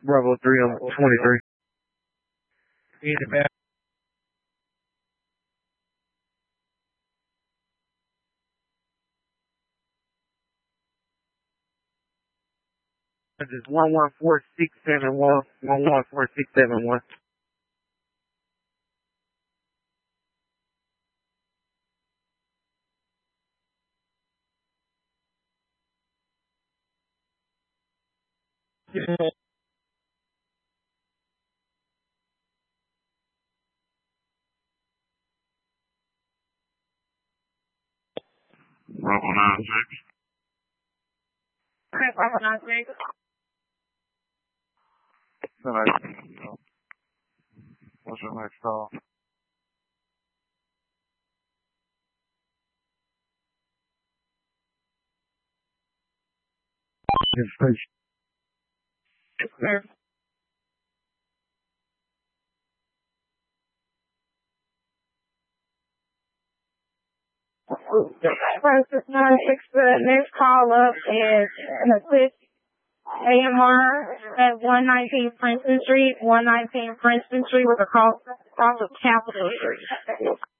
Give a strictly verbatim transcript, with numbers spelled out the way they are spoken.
Bravo three on twenty-three. In the back. This is one one four six seven one, one one four six seven one. Yeah. Bravo nine six. Okay, Bravo nine six. What's your next call? Information. Yes, sir. First nine six, the next call up is an assist A M R at one nineteen Princeton Street, one nineteen Princeton Street with a call, call of Capitol Street.